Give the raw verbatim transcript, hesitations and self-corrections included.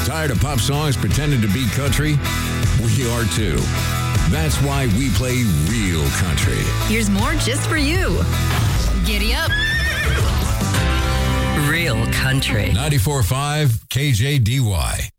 Tired of pop songs pretending to be country? We are too. That's why we play real country. Here's more just for you. Giddy up. Real country. ninety-four point five K J D Y.